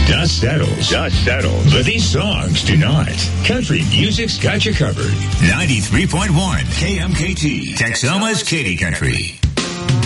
Dust settles. But these songs do not. Country music's got you covered. 93.1 KMKT, Texoma's Katy Country.